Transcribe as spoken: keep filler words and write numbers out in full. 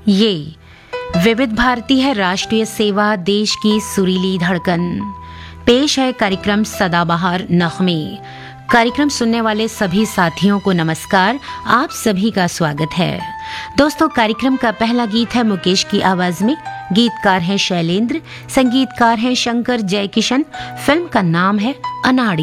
ये विविध भारती है, राष्ट्रीय सेवा, देश की सुरीली धड़कन। पेश है कार्यक्रम सदाबहार नगमे। कार्यक्रम सुनने वाले सभी साथियों को नमस्कार, आप सभी का स्वागत है। दोस्तों, कार्यक्रम का पहला गीत है मुकेश की आवाज में। गीतकार हैं शैलेंद्र, संगीतकार हैं शंकर जयकिशन। फिल्म का नाम है अनाड़ी।